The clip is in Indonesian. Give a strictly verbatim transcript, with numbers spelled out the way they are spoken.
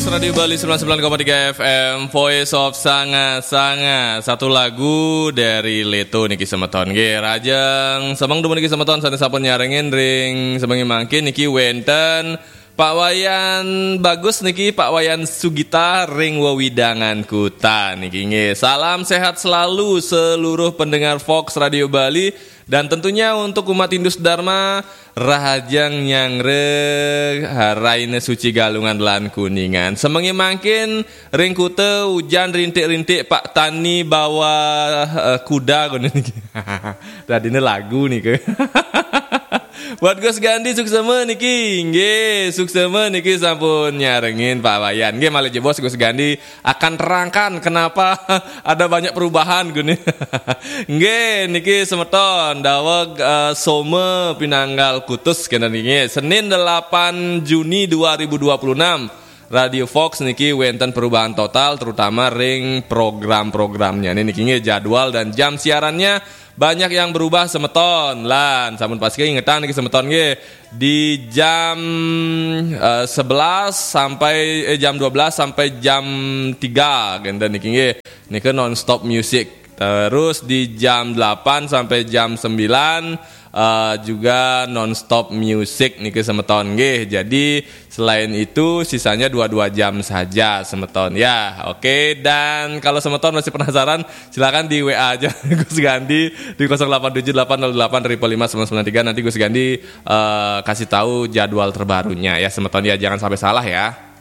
Fox Radio Bali sembilan puluh sembilan koma tiga F M, Voice of Sanga-Sanga. Satu lagu dari Leto niki semeton ge rajang semang dumun niki semeton sane sampun nyarengin ring semengi mangke niki wenten Pak Wayan bagus niki Pak Wayan Sugita ring wewidangan kuta niki nge. Salam sehat selalu seluruh pendengar Fox Radio Bali dan tentunya untuk umat Indus Dharma rahajang nyangre haraine suci galungan lan kuningan. Semengi mangkin ring kute hujan rintik-rintik Pak Tani bawa uh, kuda ngono niki. Dadine lagu nih ke. Buat Gus Gandhi suksema niki, nggih, suksema niki sampun nyarengin Pak Wayan. Nggih malah bos Gus Gandhi akan terangkan kenapa ada banyak perubahan gini. Nggih niki semeton daweg uh, some pinanggal kutus kena niki. Senin delapan Juni dua ribu dua puluh enam. Radio Fox niki wenten perubahan total terutama ring program-programnya. Ini niki nge, jadwal dan jam siarannya banyak yang berubah semeton lan sampun pasti ingetan niki semeton nge di jam uh, sebelas sampai eh, jam dua belas sampai jam tiga genda niki nge niki non stop music. Terus di jam delapan sampai jam sembilan Uh, juga non-stop music niki semeton nggih. Jadi selain itu sisanya dua puluh dua jam saja semeton ya. Oke, dan kalau semeton masih penasaran silakan di W A aja Gus Gandhi di nol delapan tujuh delapan nol delapan lima sembilan sembilan tiga. Nanti Gus Gandhi uh, kasih tahu jadwal terbarunya ya semeton ya, jangan sampai salah ya.